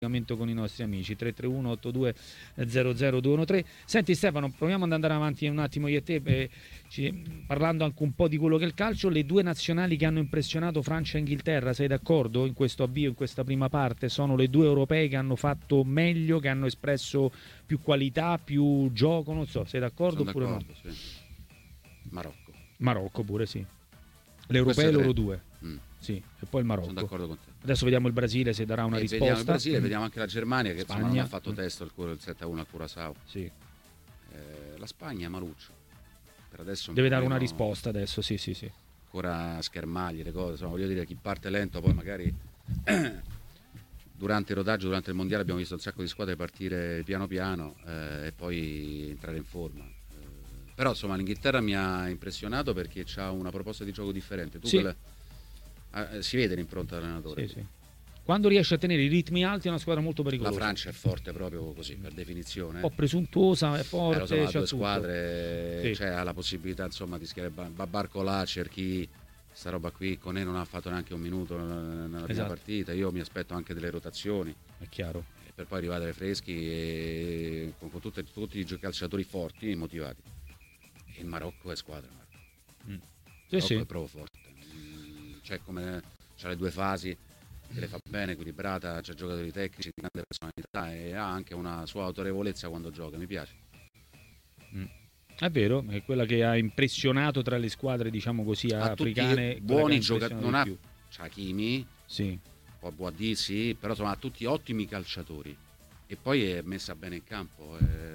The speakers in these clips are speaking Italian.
con i nostri amici 331 82 00213. Senti Stefano, proviamo ad andare avanti un attimo io e te, parlando anche un po' di quello che è il calcio. Le due nazionali che hanno impressionato Francia e Inghilterra, sei d'accordo in questo avvio, in questa prima parte? Sono le due europee che hanno fatto meglio, che hanno espresso più qualità, più gioco, non so, sei d'accordo oppure no? Sì. Marocco pure, sì. Le europee loro due. Sì, e poi il Marocco. Sono d'accordo con te. Adesso vediamo il Brasile se darà una risposta. Vediamo il Brasile, vediamo anche la Germania che Spagna. insomma non ha fatto testo il 7-1 al Curaçao. Sì. La Spagna maluccio. Per adesso deve dare una risposta adesso, sì. Ancora schermagli le cose, insomma, voglio dire, chi parte lento poi magari durante il rodaggio, durante il mondiale abbiamo visto un sacco di squadre partire piano piano e poi entrare in forma. Però insomma l'Inghilterra mi ha impressionato perché ha una proposta di gioco differente. Si vede l'impronta dell'allenatore. Sì. Quando riesce a tenere i ritmi alti è una squadra molto pericolosa. La Francia è forte proprio così, per definizione. Un po' presuntuosa, è forte. Insomma, due squadre, sì. Ha la possibilità insomma di schierare Barcolà, Cerchi, sta roba qui. Conè non ha fatto neanche un minuto nella prima partita. Io mi aspetto anche delle rotazioni. È chiaro. Per poi arrivare ai freschi e con tutti i calciatori forti e motivati. E il Marocco è squadra. Marocco è proprio forte. C'ha le due fasi che le fa bene, equilibrata, c'ha giocatori tecnici di grande personalità e ha anche una sua autorevolezza quando gioca, mi piace. È vero, è quella che ha impressionato tra le squadre, diciamo così, africane. Buoni giocatori, non ha Hakimi, sì. Bouadi, sì, però insomma ha tutti ottimi calciatori e poi è messa bene in campo.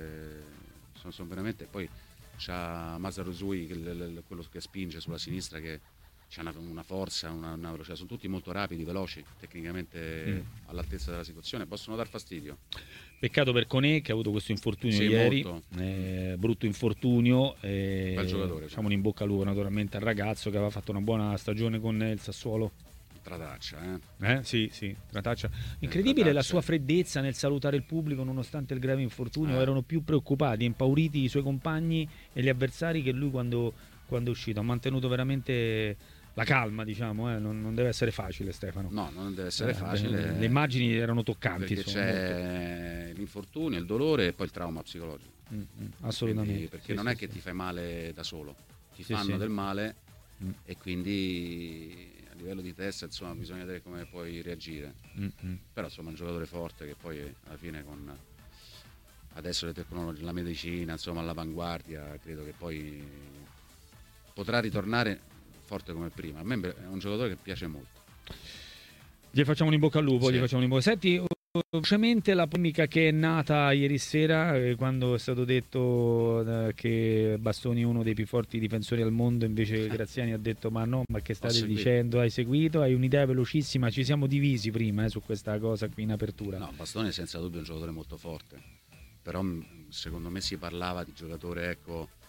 Sono veramente, poi c'ha Mazaruzui, quello che spinge sulla sinistra, che c'ha una forza, una velocità, sono tutti molto rapidi, veloci, tecnicamente all'altezza della situazione, possono dar fastidio. Peccato per Conè che ha avuto questo infortunio ieri, brutto infortunio, bel giocatore. Facciamo un in bocca al lupo naturalmente al ragazzo che aveva fatto una buona stagione con il Sassuolo. Trataccia, Sì, Trataccia. Incredibile la sua freddezza nel salutare il pubblico nonostante il grave infortunio. Erano più preoccupati, impauriti i suoi compagni e gli avversari che lui quando è uscito. Ha mantenuto veramente la calma, diciamo, non deve essere facile, Stefano. No, non deve essere facile. Le immagini erano toccanti. Perché c'è l'infortunio, il dolore e poi il trauma psicologico. Assolutamente. Quindi, perché non è che ti fai male da solo, ti fanno del male e quindi a livello di testa insomma bisogna vedere come puoi reagire. Però insomma è un giocatore forte che poi alla fine con adesso le tecnologie, la medicina, insomma all'avanguardia, credo che poi potrà ritornare forte come prima. A me è un giocatore che piace molto. Gli facciamo un in bocca al lupo, Senti, velocemente la polemica che è nata ieri sera quando è stato detto che Bastoni è uno dei più forti difensori al mondo, invece Graziani ha detto ma che state dicendo? Hai seguito? Hai un'idea velocissima? Ci siamo divisi prima su questa cosa qui in apertura. No, Bastoni è senza dubbio un giocatore molto forte, però secondo me si parlava di giocatore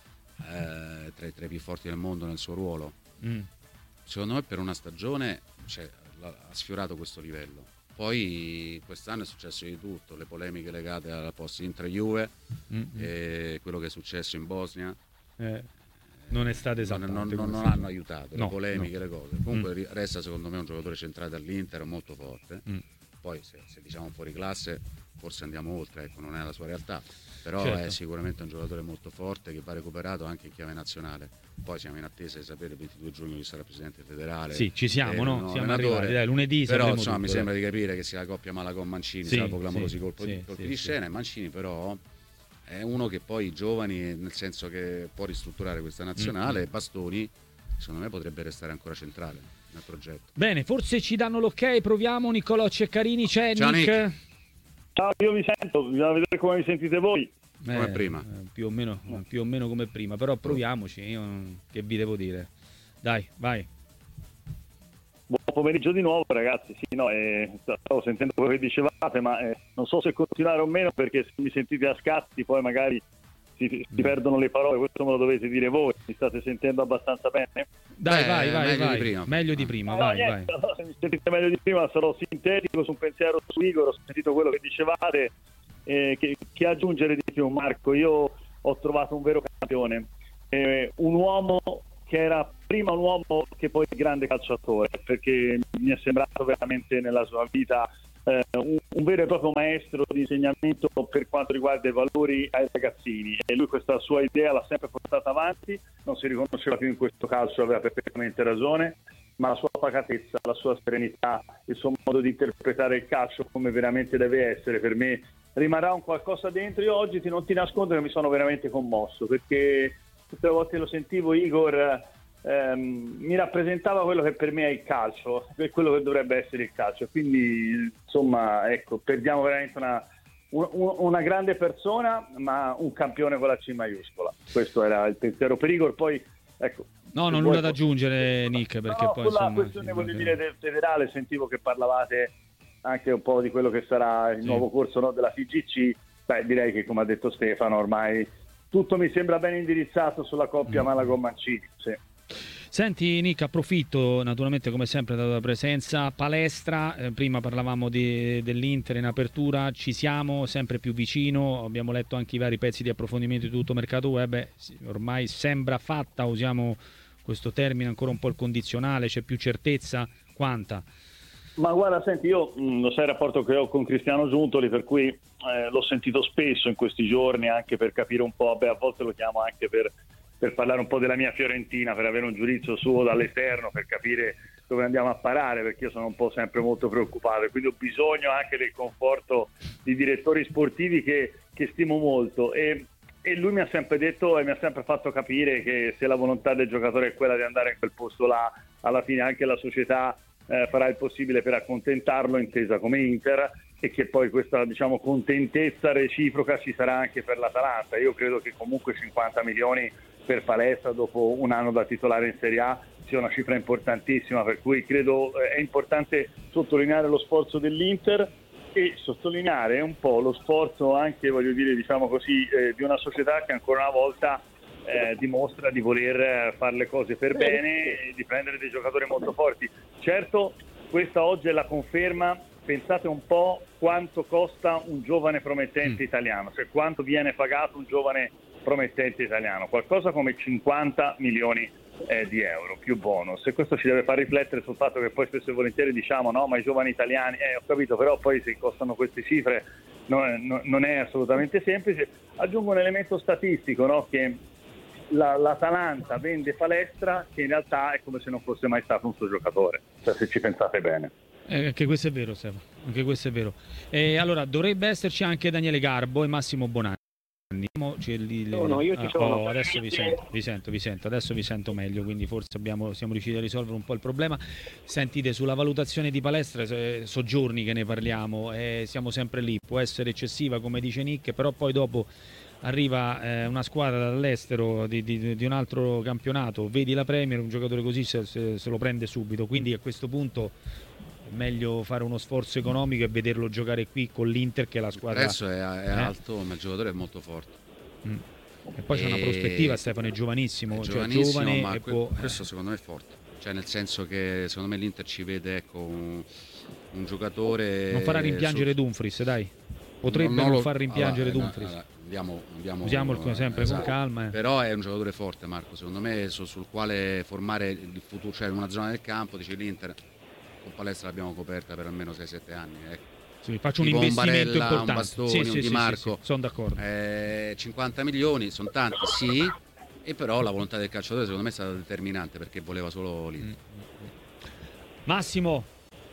tra i più forti del mondo nel suo ruolo. Secondo me per una stagione ha sfiorato questo livello. Poi quest'anno è successo di tutto, le polemiche legate al post Inter-Juve e quello che è successo in Bosnia non è stato esatto, non hanno aiutato, le polemiche, le cose. Comunque resta secondo me un giocatore centrale all'Inter molto forte. Poi se diciamo fuori classe forse andiamo oltre, non è la sua realtà, però è sicuramente un giocatore molto forte che va recuperato anche in chiave nazionale. Poi siamo in attesa di sapere il 22 giugno chi sarà presidente federale. Sì, ci siamo, no? Siamo arrivati, dai, lunedì. Però insomma mi sembra di capire che sia la coppia Malagom-Mancini, salvo clamorosi colpi di scena. E Mancini però è uno che poi giovani, nel senso che può ristrutturare questa nazionale, e Bastoni secondo me potrebbe restare ancora centrale nel progetto. Bene, forse ci danno l'ok, proviamo. Nicolò Ceccarini, c'è Nick? Ciao, io vi sento, bisogna vedere come vi sentite voi. Come prima. Più o meno come prima, però proviamoci, che vi devo dire. Dai, vai. Buon pomeriggio di nuovo ragazzi, stavo sentendo quello che dicevate, ma non so se continuare o meno, perché se mi sentite a scatti poi magari si perdono le parole, questo me lo dovete dire voi, mi state sentendo abbastanza bene? Dai, vai. Meglio di prima, vai. No, se mi sentite meglio di prima sarò sintetico su un pensiero su Igor, ho sentito quello che dicevate, che aggiungere di più Marco, io ho trovato un vero campione, un uomo che era prima un uomo che poi grande calciatore, perché mi è sembrato veramente nella sua vita un vero e proprio maestro di insegnamento per quanto riguarda i valori ai ragazzini, e lui questa sua idea l'ha sempre portata avanti, non si riconosceva più in questo calcio, aveva perfettamente ragione, ma la sua pacatezza, la sua serenità, il suo modo di interpretare il calcio come veramente deve essere, per me rimarrà un qualcosa dentro. Io oggi non ti nascondo che mi sono veramente commosso, perché tutte le volte che lo sentivo Igor mi rappresentava quello che per me è il calcio, per quello che dovrebbe essere il calcio, quindi insomma ecco, perdiamo veramente una grande persona, ma un campione con la C maiuscola. Questo era il pensiero per Igor. Poi ecco, no, non nulla da aggiungere, Nick, perché no, poi sulla insomma, questione voglio dire del federale, sentivo che parlavate anche un po' di quello che sarà il nuovo corso, no, della FIGC. Beh, direi che, come ha detto Stefano, ormai tutto mi sembra ben indirizzato sulla coppia Malagom-Mancini. Sì. Senti Nick, approfitto naturalmente come sempre della tua presenza. Palestra, prima parlavamo dell'Inter in apertura, ci siamo sempre più vicino, abbiamo letto anche i vari pezzi di approfondimento di tutto mercato web, ormai sembra fatta, usiamo questo termine ancora un po' il condizionale, c'è più certezza, quanta? Ma guarda, senti, io lo sai il rapporto che ho con Cristiano Giuntoli, per cui l'ho sentito spesso in questi giorni, anche per capire un po', a volte lo chiamo anche per parlare un po' della mia Fiorentina, per avere un giudizio suo dall'esterno, per capire dove andiamo a parare, perché io sono un po' sempre molto preoccupato e quindi ho bisogno anche del conforto di direttori sportivi che stimo molto, e lui mi ha sempre detto e mi ha sempre fatto capire che se la volontà del giocatore è quella di andare in quel posto là, alla fine anche la società farà il possibile per accontentarlo, intesa come Inter, e che poi questa, diciamo, contentezza reciproca ci sarà anche per l'Atalanta. Io credo che comunque 50 milioni per Palestra dopo un anno da titolare in Serie A sia una cifra importantissima, per cui credo è importante sottolineare lo sforzo dell'Inter e sottolineare un po' lo sforzo anche, voglio dire, diciamo così, di una società che ancora una volta dimostra di voler fare le cose per bene e di prendere dei giocatori molto forti. Certo, questa oggi è la conferma. Pensate un po' quanto costa un giovane promettente italiano, cioè quanto viene pagato un giovane promettente italiano, qualcosa come 50 milioni di euro più bonus, e questo ci deve far riflettere sul fatto che poi spesso e volentieri diciamo no, ma i giovani italiani, ho capito, però poi se costano queste cifre non è assolutamente semplice. Aggiungo un elemento statistico, no, che l'Atalanta vende Palestra, che in realtà è come se non fosse mai stato un suo giocatore, cioè, se ci pensate bene. Anche questo è vero, Stefano, anche questo è vero. Allora, dovrebbe esserci anche Daniele Garbo e Massimo Bonanni. No, io ci sono. Adesso vi sento, adesso vi sento meglio, quindi forse siamo riusciti a risolvere un po' il problema. Sentite, sulla valutazione di Palestra, so giorni che ne parliamo, siamo sempre lì, può essere eccessiva come dice Nick, però poi dopo arriva una squadra dall'estero di un altro campionato, vedi la Premier, un giocatore così se lo prende subito, quindi a questo punto è meglio fare uno sforzo economico e vederlo giocare qui con l'Inter, che è la squadra. Il prezzo è alto, ma il giocatore è molto forte. E poi c'è una prospettiva, Stefano è giovanissimo, giovane, ma e questo secondo me è forte, cioè nel senso che secondo me l'Inter ci vede, ecco, un giocatore. Non farà rimpiangere Dumfries, dai, potrebbe non far rimpiangere Dumfries. Usiamo sempre con calma. Però è un giocatore forte, Marco, secondo me, sul quale formare il futuro, cioè in una zona del campo, dice l'Inter con Palestra l'abbiamo coperta per almeno 6-7 anni, ecco. Sì, faccio un tipo investimento un Barella, importante. Un Bastoni, un Di Marco. Sì, sono d'accordo. 50 milioni sono tanti, sì, e però la volontà del calciatore secondo me è stata determinante, perché voleva solo l'Inter. Massimo.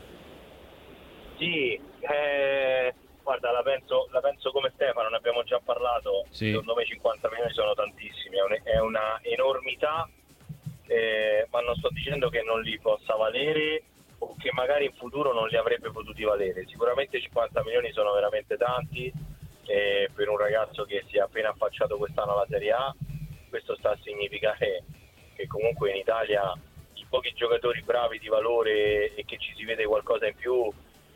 Sì, guarda, la penso come Stefano, ne abbiamo già parlato. Sì. Secondo me 50 milioni sono tantissimi, è una enormità, ma non sto dicendo che non li possa valere o che magari in futuro non li avrebbe potuti valere. Sicuramente 50 milioni sono veramente tanti, per un ragazzo che si è appena affacciato quest'anno alla Serie A. Questo sta a significare che comunque in Italia i pochi giocatori bravi di valore e che ci si vede qualcosa in più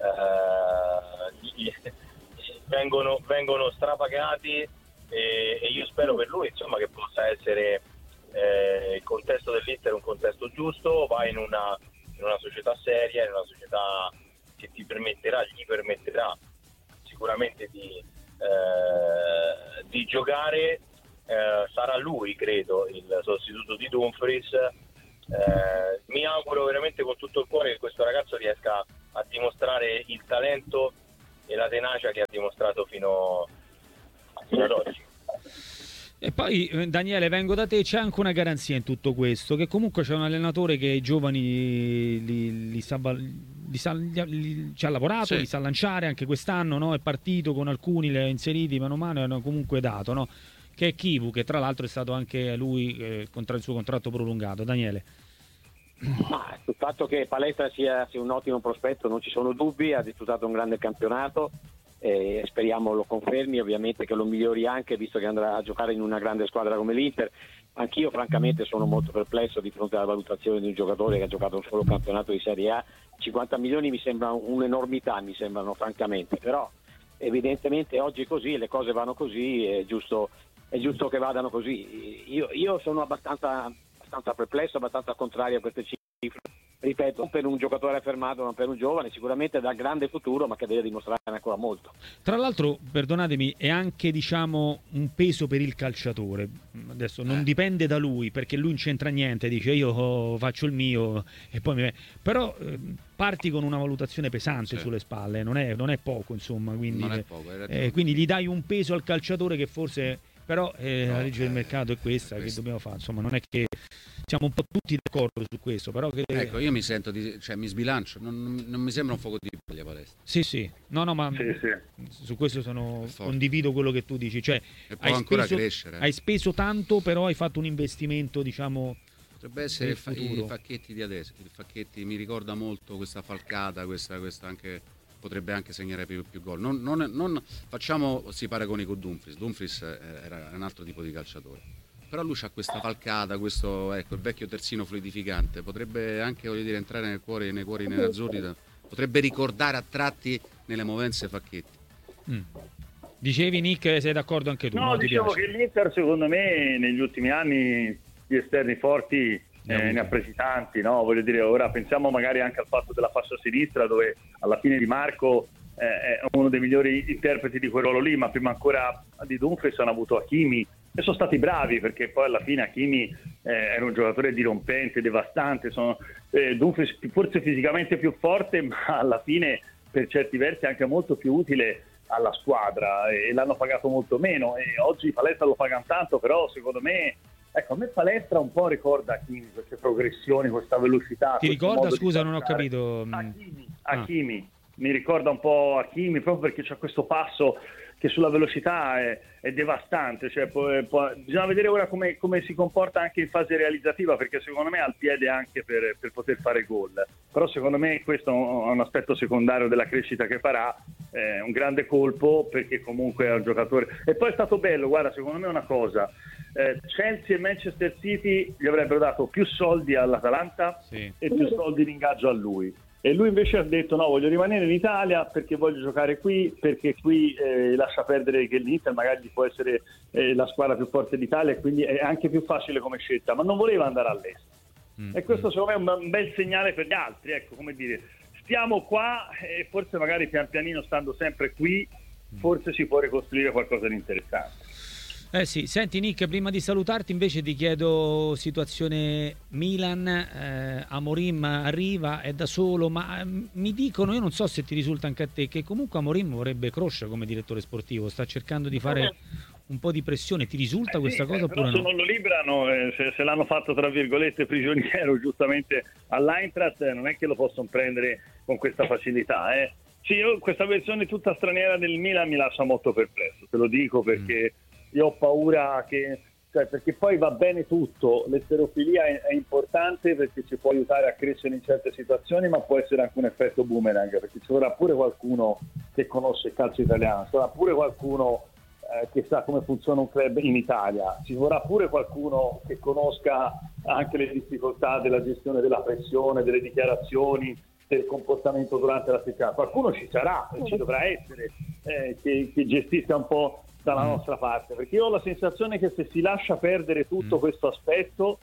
vengono strapagati, e io spero per lui, insomma, che possa essere il contesto dell'Inter un contesto giusto, va in una società seria, in una società che gli permetterà sicuramente di giocare. Sarà lui, credo, il sostituto di Dumfries. Mi auguro veramente con tutto il cuore che questo ragazzo riesca a dimostrare il talento e la tenacia che ha dimostrato fino ad oggi. E poi Daniele, vengo da te, c'è anche una garanzia in tutto questo, che comunque c'è un allenatore che i giovani ci ha lavorato, sì, li sa lanciare anche quest'anno, no? È partito con alcuni, li ha inseriti mano a mano e hanno comunque dato, no? Che è Chivu, che tra l'altro è stato anche lui il suo contratto prolungato. Daniele. Il fatto che Palestra sia un ottimo prospetto non ci sono dubbi, ha disputato un grande campionato. Speriamo lo confermi, ovviamente che lo migliori anche, visto che andrà a giocare in una grande squadra come l'Inter. Anch'io francamente sono molto perplesso di fronte alla valutazione di un giocatore che ha giocato un solo campionato di Serie A. 50 milioni mi sembra un'enormità, mi sembrano francamente, però evidentemente oggi è così, le cose vanno così, è giusto che vadano così. Io sono abbastanza perplesso, abbastanza contrario a queste cifre. Ripeto, non per un giocatore affermato, ma per un giovane, sicuramente dal grande futuro, ma che deve dimostrare ancora molto. Tra l'altro, perdonatemi, è anche un peso per il calciatore. Adesso non dipende da lui, perché lui non c'entra niente, dice io faccio il mio e poi però parti con una valutazione pesante sulle spalle, non è poco, insomma, quindi, non è poco, quindi gli dai un peso al calciatore che forse però la legge del mercato è questa, che dobbiamo fare, insomma, non è che siamo un po' tutti d'accordo su questo, però ecco, io mi sento mi sbilancio, non mi sembra un fuoco di paglia Palestra. Sì, no, ma su questo condivido quello che tu dici, cioè e può ancora crescere. Hai speso tanto, però hai fatto un investimento, diciamo. Potrebbe essere i Facchetti di adesso, mi ricorda molto questa falcata, questa anche potrebbe anche segnare più gol. Non facciamo paragoni con Dumfries era un altro tipo di calciatore, però lui ha questa falcata, questo il vecchio terzino fluidificante, potrebbe anche entrare nei cuori nerazzurri, potrebbe ricordare a tratti nelle movenze Facchetti. Dicevi, Nick, sei d'accordo anche tu? No, dicevo che l'Inter secondo me negli ultimi anni gli esterni forti ne ha presi tanti, no? Voglio dire, ora pensiamo magari anche al fatto della fascia sinistra, dove alla fine Di Marco è uno dei migliori interpreti di quel ruolo lì, ma prima ancora di Dumfries hanno avuto Hakimi e sono stati bravi, perché poi alla fine Hakimi era un giocatore dirompente, devastante. Dumfries forse fisicamente più forte, ma alla fine per certi versi anche molto più utile alla squadra, e l'hanno pagato molto meno, e oggi Palestra lo pagano tanto, però secondo me, ecco, a me Palestra un po' ricorda Hakimi, queste progressioni, questa velocità. Ti ricorda? Scusa, non ho capito. Hakimi mi ricorda un po' Hakimi, proprio perché c'è questo passo che sulla velocità è devastante, cioè, bisogna vedere ora come si comporta anche in fase realizzativa, perché secondo me ha il piede anche per poter fare gol, però secondo me questo è un aspetto secondario della crescita che farà, un grande colpo, perché comunque è un giocatore. E poi è stato bello, guarda, secondo me una cosa, Chelsea e Manchester City gli avrebbero dato più soldi all'Atalanta e più soldi in ingaggio a lui. E lui invece ha detto no, voglio rimanere in Italia perché voglio giocare qui, perché qui lascia perdere che l'Inter magari può essere la squadra più forte d'Italia, e quindi è anche più facile come scelta, ma non voleva andare all'estero. E questo secondo me è un bel segnale per gli altri, ecco, come dire, stiamo qua e forse magari pian pianino, stando sempre qui, forse si può ricostruire qualcosa di interessante. Sì, senti Nick, prima di salutarti invece ti chiedo situazione Milan, Amorim arriva, è da solo, ma mi dicono, io non so se ti risulta anche a te, che comunque Amorim vorrebbe crescere come direttore sportivo, sta cercando di fare un po' di pressione, ti risulta questa cosa oppure no? Se non lo liberano, se l'hanno fatto tra virgolette prigioniero giustamente all'Eintracht, non è che lo possono prendere con questa facilità. Sì, questa versione tutta straniera del Milan mi lascia molto perplesso, te lo dico, perché io ho paura perché poi va bene tutto, l'esterofilia è importante perché ci può aiutare a crescere in certe situazioni, ma può essere anche un effetto boomerang, perché ci vorrà pure qualcuno che conosce il calcio italiano, ci vorrà pure qualcuno che sa come funziona un club in Italia, ci vorrà pure qualcuno che conosca anche le difficoltà della gestione della pressione, delle dichiarazioni, del comportamento durante la settimana. Qualcuno ci sarà, ci dovrà essere, che gestisca un po' dalla nostra parte, perché io ho la sensazione che se si lascia perdere tutto questo aspetto,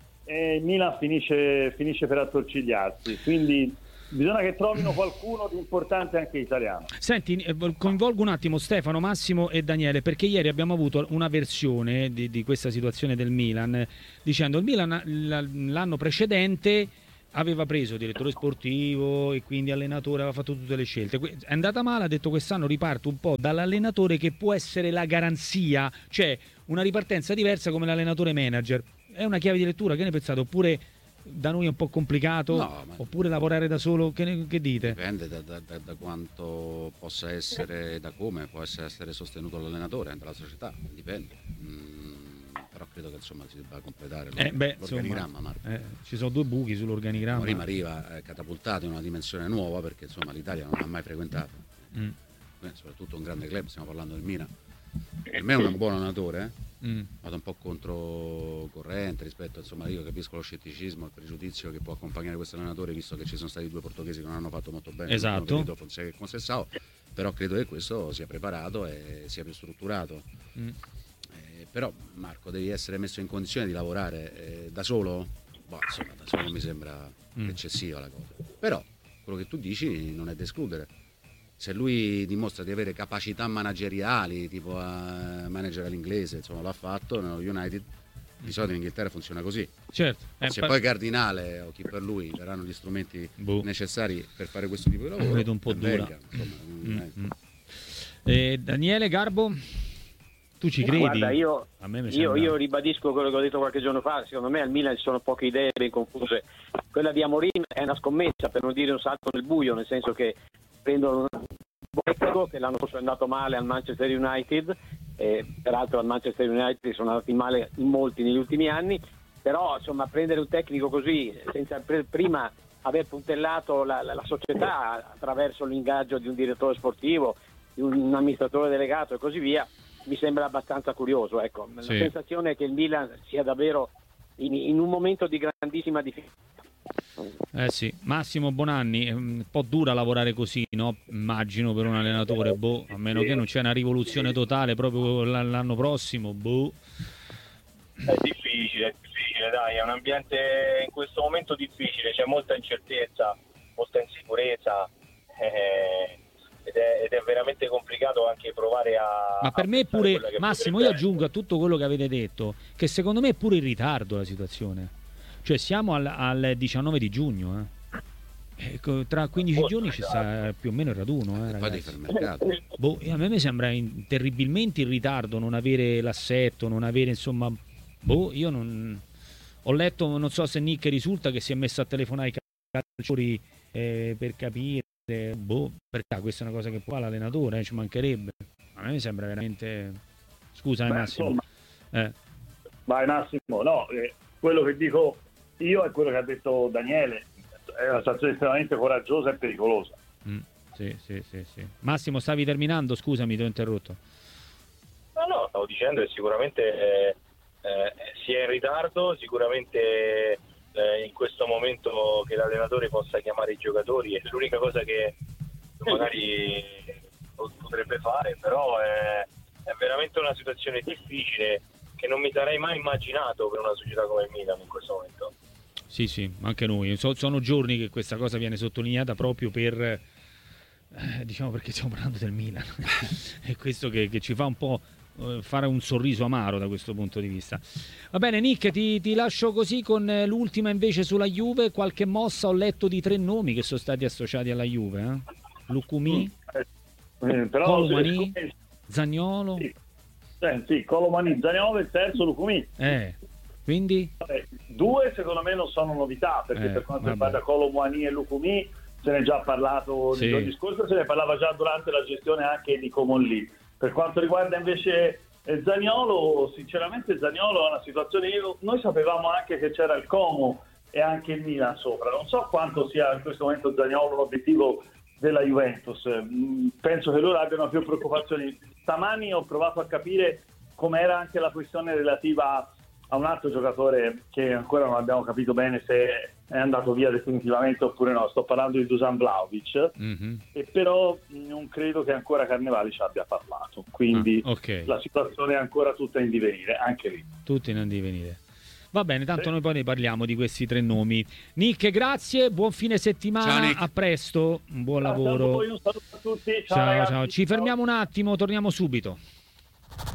Milan finisce per attorcigliarsi, quindi bisogna che trovino qualcuno di importante anche italiano. Senti, coinvolgo un attimo Stefano, Massimo e Daniele, perché ieri abbiamo avuto una versione di questa situazione del Milan, dicendo il Milan l'anno precedente aveva preso direttore sportivo e quindi allenatore, aveva fatto tutte le scelte. È andata male, ha detto quest'anno riparto un po' dall'allenatore che può essere la garanzia, cioè una ripartenza diversa come l'allenatore manager. È una chiave di lettura, che ne pensate? Oppure da noi è un po' complicato? No, oppure lavorare da solo? Che dite? Dipende da quanto possa essere, da come può essere sostenuto l'allenatore dalla società, dipende. Però credo che insomma si debba completare l'organigramma, Marco. Ci sono 2 buchi sull'organigramma. Prima arriva catapultato in una dimensione nuova, perché insomma l'Italia non l'ha mai frequentato. Soprattutto un grande club, stiamo parlando del Milan. Per me è un buon allenatore, vado un po' controcorrente rispetto, insomma, io capisco lo scetticismo, il pregiudizio che può accompagnare questo allenatore, visto che ci sono stati 2 portoghesi che non hanno fatto molto bene, esatto, Fonseca e Conceição, però credo che questo sia preparato e sia più strutturato. Però Marco, devi essere messo in condizione di lavorare da solo? Insomma, da solo mi sembra eccessiva la cosa, però quello che tu dici non è da escludere. Se lui dimostra di avere capacità manageriali, tipo a manager all'inglese, insomma l'ha fatto nello United, di solito in Inghilterra funziona così. Certo. Se poi Cardinale o chi per lui daranno gli strumenti necessari per fare questo tipo di lavoro, vedo un po' dura. Daniele Garbo, tu ci credi? Guarda, io ribadisco quello che ho detto qualche giorno fa. Secondo me al Milan ci sono poche idee ben confuse. Quella di Amorim è una scommessa, per non dire un salto nel buio, nel senso che prendono Boecko, che l'anno scorso è andato male al Manchester United, peraltro al Manchester United sono andati male in molti negli ultimi anni, però insomma prendere un tecnico così senza prima aver puntellato la società attraverso l'ingaggio di un direttore sportivo, di un amministratore delegato e così via, mi sembra abbastanza curioso. Ecco. La sensazione è che il Milan sia davvero in un momento di grandissima difficoltà. Sì, Massimo Bonanni, è un po' dura lavorare così, no? Immagino, per un allenatore, a meno che non c'è una rivoluzione totale proprio l'anno prossimo, È difficile, dai, è un ambiente in questo momento difficile, c'è molta incertezza, molta insicurezza, ed è veramente complicato anche provare a... Ma per me pure, Massimo, io aggiungo a tutto quello che avete detto, che secondo me è pure in ritardo la situazione. Cioè siamo al 19 di giugno, tra 15 giorni ci sta più o meno il raduno, ragazzi. A me mi sembra terribilmente in ritardo non avere l'assetto, non avere, insomma, io non ho letto, non so se Nick risulta, che si è messo a telefonare ai calciatori per capire, perché questa è una cosa che può fare l'allenatore, ci mancherebbe. A me mi sembra veramente... Scusa, Massimo. Vai Massimo, no, quello che dico io è quello che ha detto Daniele, è una situazione estremamente coraggiosa e pericolosa. Sì. Massimo, stavi terminando? Scusami, ti ho interrotto. No, stavo dicendo che sicuramente si è in ritardo, sicuramente in questo momento che l'allenatore possa chiamare i giocatori è l'unica cosa che magari potrebbe fare, però è veramente una situazione difficile che non mi sarei mai immaginato per una società come il Milan in questo momento. Sì, anche noi. Sono giorni che questa cosa viene sottolineata proprio per, diciamo, perché stiamo parlando del Milan. È questo che ci fa un po' fare un sorriso amaro da questo punto di vista. Va bene, Nick, ti lascio così con l'ultima invece sulla Juve. Qualche mossa, ho letto di 3 nomi che sono stati associati alla Juve. Lucumí, Colomani, Zaniolo. Sì, Colomani, Zaniolo e il terzo Lucumí. Quindi? 2 secondo me non sono novità, perché per quanto riguarda Colomani e Lucumí se ne è già parlato nei giorni scorsi, se ne parlava già durante la gestione anche di Comolli. Per quanto riguarda invece Zaniolo, sinceramente Zaniolo è una situazione, noi sapevamo anche che c'era il Como e anche il Milan sopra, non so quanto sia in questo momento Zaniolo un obiettivo della Juventus, penso che loro abbiano più preoccupazioni. Stamani ho provato a capire com'era anche la questione relativa a un altro giocatore che ancora non abbiamo capito bene se è andato via definitivamente oppure no, sto parlando di Dusan Vlahovic, e però non credo che ancora Carnevali ci abbia parlato, quindi la situazione è ancora tutta in divenire, anche lì. Tutta in divenire. Va bene, tanto noi poi ne parliamo di questi 3 nomi. Nick, grazie, buon fine settimana, a presto, un buon lavoro. Un saluto a tutti, ciao. Ci fermiamo un attimo, torniamo subito.